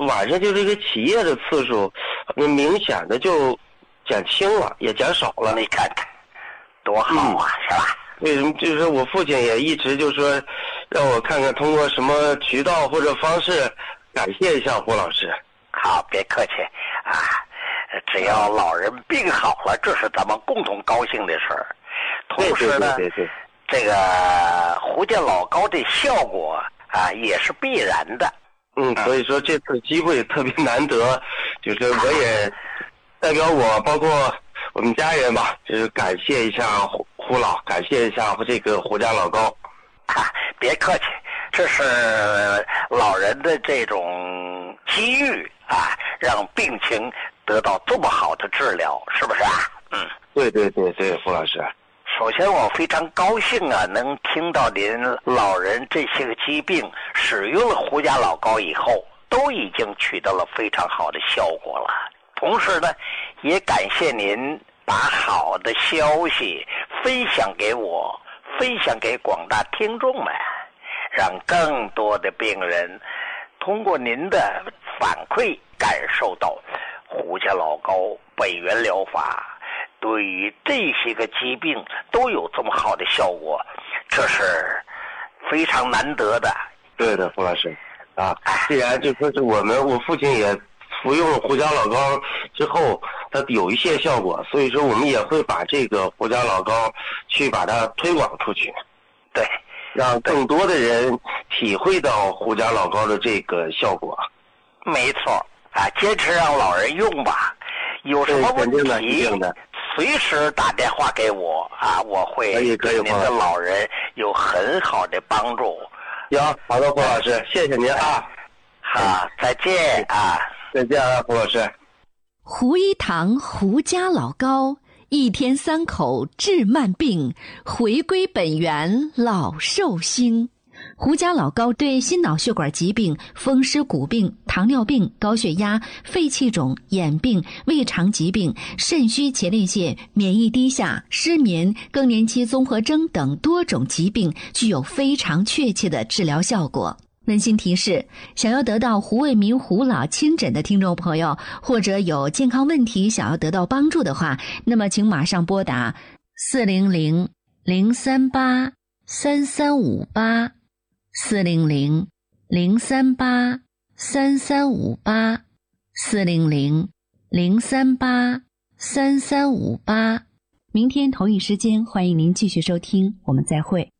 晚上就这个起夜的次数，明显的就减轻了，也减少了。 你看看，多好啊，是吧？ 为什么？就是我父亲也一直就说，让我看看通过什么渠道或者方式感谢一下胡老师。 好，别客气啊，只要老人病好了，这是咱们共同高兴的事儿。同时呢， 对， 这个胡家老高的效果啊，也是必然的。 所以说这次机会特别难得，就是我也代表我，包括我们家人吧，就是感谢一下胡老，感谢一下这个胡家老高。 别客气，这是老人的这种机遇啊，让病情得到这么好的治疗，是不是啊？ 对，胡老师。 首先我非常高兴啊，能听到您老人这些个疾病使用了胡家老高以后，都已经取得了非常好的效果了。同时呢，也感谢您把好的消息分享给我，分享给广大听众们，让更多的病人通过您的反馈感受到胡家老高本源疗法对于这些个疾病都有这么好的效果，这是非常难得的。 对的，胡老师啊，既然就说是我父亲也服用胡家老膏之后，它有一些效果，所以说我们也会把这个胡家老膏去把它推广出去， 对， 让更多的人体会到胡家老膏的这个效果。 没错啊，坚持让老人用吧，有什么问题随时打电话给我啊，我会对您的老人有很好的帮助。 行，好的，胡老师，谢谢您啊。 好，再见啊。 再见啊，胡老师。 胡一堂胡家老膏，一天3口治慢病，回归本源老寿星。胡家老膏对心脑血管疾病、风湿骨病、糖尿病、高血压、肺气肿、眼病、胃肠疾病、肾虚前列腺、免疫低下、失眠、更年期综合征等多种疾病具有非常确切的治疗效果。温馨提示，想要得到胡卫民胡老亲诊的听众朋友，或者有健康问题想要得到帮助的话，那么请马上拨打400-038-3358 400-038-3358 400-038-3358。明天同一时间，欢迎您继续收听，我们再会。